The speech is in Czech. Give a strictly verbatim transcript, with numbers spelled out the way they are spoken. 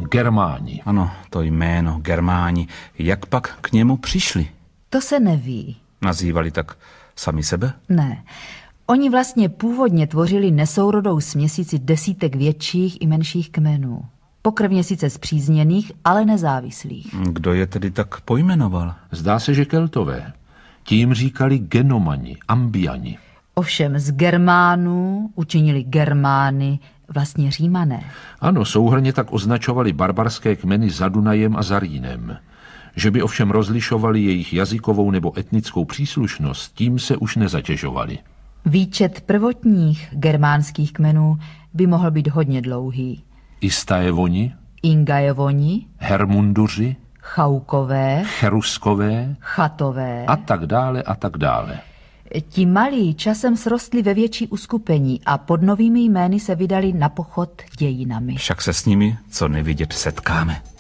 Germáni. Ano, to jméno, Germáni. Jak pak k němu přišli? To se neví. Nazývali tak sami sebe? Ne. Oni vlastně původně tvořili nesourodou směsici desítek větších i menších kmenů. Pokrevně sice spřízněných, ale nezávislých. Kdo je tedy tak pojmenoval? Zdá se, že Keltové. Tím říkali Genomani, Ambiani. Ovšem z Germánů učinili Germány vlastně Římané. Ano, souhrnně tak označovali barbarské kmeny za Dunajem a za Rýnem. Že by ovšem rozlišovali jejich jazykovou nebo etnickou příslušnost, tím se už nezatěžovali. Výčet prvotních germánských kmenů by mohl být hodně dlouhý. Istajevoni, Ingajevoni, Hermunduři, Chaukové, Cheruskové Chatové. a tak dále a tak dále. Ti malí časem srostli ve větší uskupení a pod novými jmény se vydali na pochod dějinami. Však se s nimi, co nevidět, setkáme.